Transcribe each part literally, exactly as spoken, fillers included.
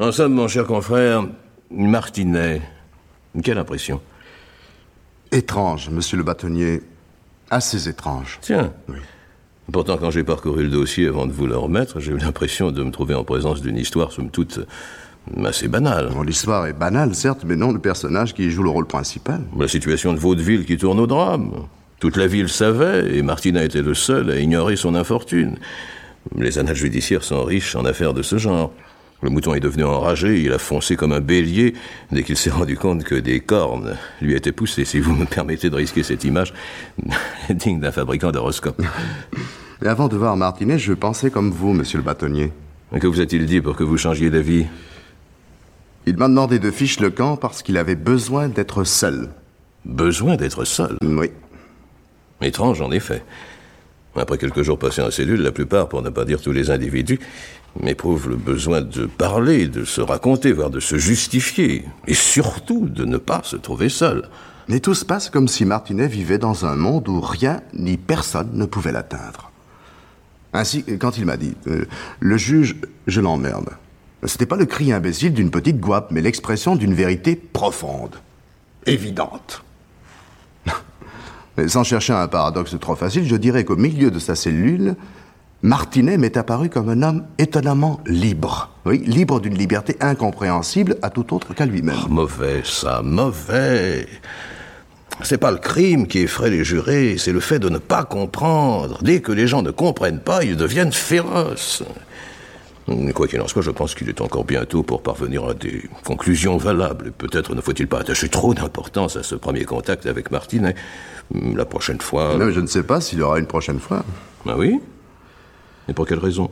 En somme, mon cher confrère, Martinet, quelle impression? Étrange, monsieur le bâtonnier. Assez étrange. Tiens. Oui. Pourtant, quand j'ai parcouru le dossier avant de vous le remettre, j'ai eu l'impression de me trouver en présence d'une histoire, somme toute, assez banale. Bon, l'histoire est banale, certes, mais non le personnage qui joue le rôle principal. La situation de vaudeville qui tourne au drame. Toute la ville savait, et Martinet était le seul à ignorer son infortune. Les annales judiciaires sont riches en affaires de ce genre. Le mouton est devenu enragé, il a foncé comme un bélier dès qu'il s'est rendu compte que des cornes lui étaient poussées, si vous me permettez de risquer cette image digne d'un fabricant d'horoscope. Et avant de voir Martinet, je pensais comme vous, monsieur le bâtonnier. Que vous a-t-il dit pour que vous changiez d'avis? Il m'a demandé de ficher le camp parce qu'il avait besoin d'être seul. Besoin d'être seul? Oui. Étrange, en effet. Après quelques jours passés en cellule, la plupart, pour ne pas dire tous les individus, éprouvent le besoin de parler, de se raconter, voire de se justifier, et surtout de ne pas se trouver seul. Mais tout se passe comme si Martinet vivait dans un monde où rien ni personne ne pouvait l'atteindre. Ainsi, quand il m'a dit euh, « Le juge, je l'emmerde », c'était pas le cri imbécile d'une petite gouape, mais l'expression d'une vérité profonde, évidente. Mais sans chercher un paradoxe trop facile, je dirais qu'au milieu de sa cellule, Martinet m'est apparu comme un homme étonnamment libre. Oui, libre d'une liberté incompréhensible à tout autre qu'à lui-même. Oh, mauvais, ça, mauvais. C'est pas le crime qui effraie les jurés, c'est le fait de ne pas comprendre. Dès que les gens ne comprennent pas, ils deviennent féroces. Quoi qu'il en soit, je pense qu'il est encore bien tôt pour parvenir à des conclusions valables. Peut-être ne faut-il pas attacher trop d'importance à ce premier contact avec Martinet. La prochaine fois... Non, je ne sais pas s'il y aura une prochaine fois. Ah oui? Et pour quelle raison?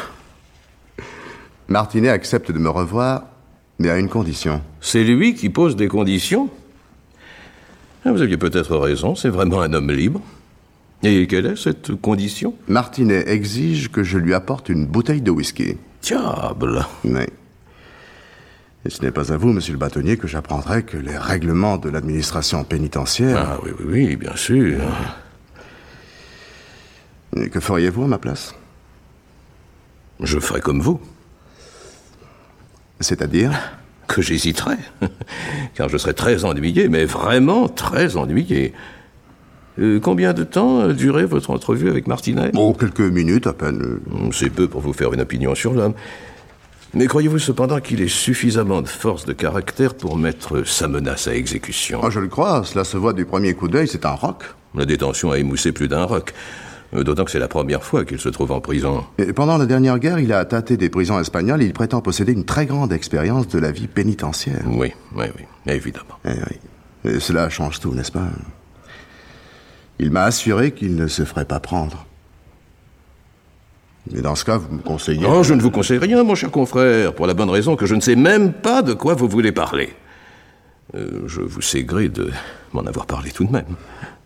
Martinet accepte de me revoir, mais à une condition. C'est lui qui pose des conditions? Vous aviez peut-être raison, c'est vraiment un homme libre. Et quelle est cette condition? Martinet exige que je lui apporte une bouteille de whisky. Diable! Oui. Et ce n'est pas à vous, monsieur le bâtonnier, que j'apprendrai que les règlements de l'administration pénitentiaire... Ah oui, oui, oui, bien sûr. Et que feriez-vous à ma place? Je ferai comme vous. C'est-à-dire? Que j'hésiterais. Car je serais très ennuyé, mais vraiment très ennuyé. Euh, combien de temps a duré votre entrevue avec Martinet? Oh, quelques minutes à peine. C'est peu pour vous faire une opinion sur l'homme. Mais croyez-vous cependant qu'il ait suffisamment de force de caractère pour mettre sa menace à exécution? Oh, je le crois, cela se voit du premier coup d'œil, c'est un roc. La détention a émoussé plus d'un roc. D'autant que c'est la première fois qu'il se trouve en prison. Et pendant la dernière guerre, il a tâté des prisons espagnoles et il prétend posséder une très grande expérience de la vie pénitentiaire. Oui, oui, oui, évidemment. Eh oui. Et cela change tout, n'est-ce pas? Il m'a assuré qu'il ne se ferait pas prendre. Mais dans ce cas, vous me conseillez... Non, je ne vous conseille rien, mon cher confrère, pour la bonne raison que je ne sais même pas de quoi vous voulez parler. Euh, je vous sais gré de m'en avoir parlé tout de même.